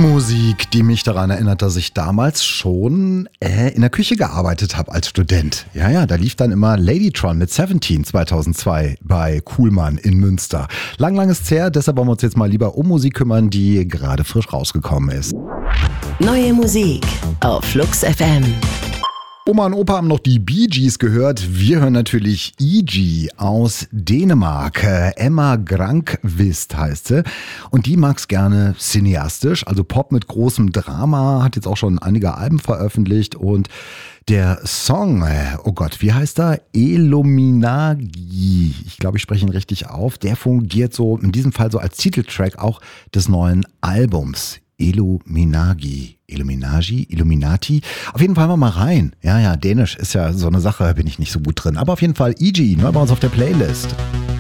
Musik, die mich daran erinnert, dass ich damals schon in der Küche gearbeitet habe als Student. Ja, da lief dann immer Ladytron mit 17 2002 bei Kuhlmann in Münster. Lang ist her, deshalb wollen wir uns jetzt mal lieber um Musik kümmern, die gerade frisch rausgekommen ist. Neue Musik auf Flux FM. Oma und Opa haben noch die Bee Gees gehört. Wir hören natürlich E.G. aus Dänemark. Emma Grankvist heißt sie. Und die mag's gerne cineastisch, also Pop mit großem Drama, hat jetzt auch schon einige Alben veröffentlicht. Und der Song, oh Gott, wie heißt er? Illuminagi. Ich glaube, ich spreche ihn richtig auf. Der fungiert so, in diesem Fall so als Titeltrack auch des neuen Albums. Illuminati. Auf jeden Fall mal rein. Ja, Dänisch ist ja so eine Sache, bin ich nicht so gut drin. Aber auf jeden Fall E.G. bei uns auf der Playlist.